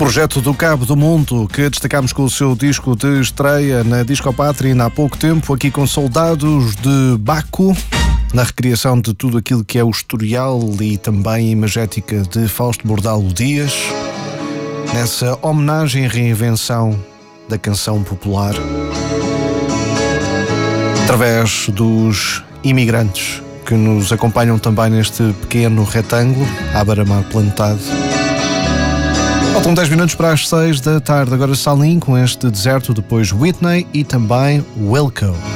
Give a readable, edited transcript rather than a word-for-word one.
Projeto do Cabo do Mundo, que destacamos com o seu disco de estreia na Disco Pátria há pouco tempo, aqui com Soldados de Baco, na recriação de tudo aquilo que é o historial e também a imagética de Fausto Bordalo Dias, nessa homenagem e reinvenção da canção popular, através dos imigrantes que nos acompanham também neste pequeno retângulo, à beira-mar plantado. Faltam 10 minutos para as 6 da tarde. Agora Salim com este Deserto, depois Whitney e também Wilco.